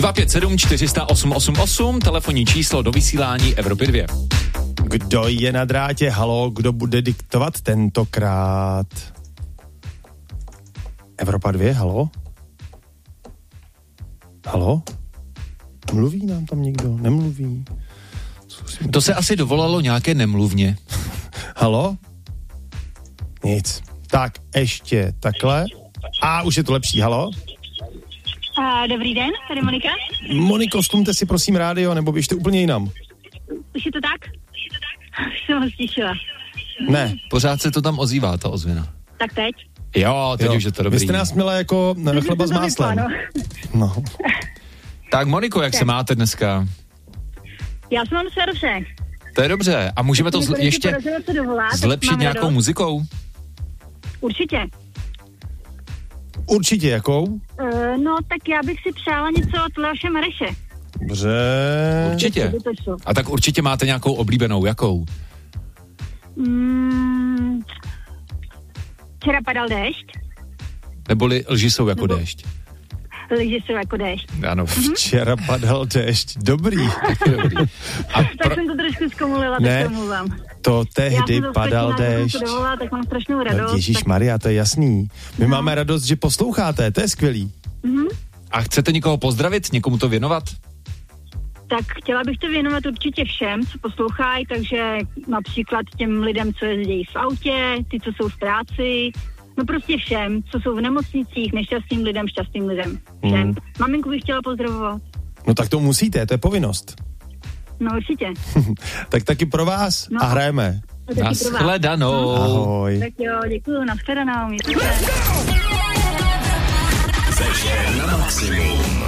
257 400 888, telefonní číslo do vysílání Evropy 2. Kdo je na drátě? Halo, kdo bude diktovat tentokrát? Evropa 2, halo? Halo? Mluví nám tam někdo? Nemluví? To se asi dovolalo nějaké nemluvně. Halo? Nic. Tak, ještě takhle. A už je to lepší, halo? Dobrý den, tady Monika. Moniko, stlumte si prosím rádio, nebo běžte úplně jinam. Už je to tak? Jsem ho stišila. Ne. Pořád se to tam ozývá, ta ozvěna. Tak teď? Jo, teď už je to dobrý. Vy jste nás měla jako chleba s máslem. No. Tak Moniko, jak se máte dneska? Já se mám se dobře. To je dobře. A můžeme to ještě zlepšit nějakou muzikou? Určitě. Určitě, jakou? No, tak já bych si přála něco od Leoše Mareše. Dobře. Určitě. A tak určitě máte nějakou oblíbenou, jakou? Včera padal déšť. Neboli lži jsou jako déšť. Lži jsou jako déšť. Ano. Včera padal déšť. Dobrý. Dobrý. Tak jsem to trošku zkomulila, tak se omlouvám. To tehdy padal déšť. Tak mám strašnou radost. Ježišmarja, to je jasný. My máme radost, že posloucháte, to je skvělý. A chcete někoho pozdravit, někomu to věnovat? Tak chtěla bych to věnovat určitě všem, co poslouchají, takže například těm lidem, co jezdí v autě, ty, co jsou v práci, no prostě všem, co jsou v nemocnicích, nešťastným lidem, šťastným lidem. Všem. Maminku bych chtěla pozdravovat. No tak to musíte, to je povinnost. No určitě. Tak taky pro vás a hrajeme. Nashledanou. Ahoj. Tak jo, děkuju, nashledanou. Večer na maximum.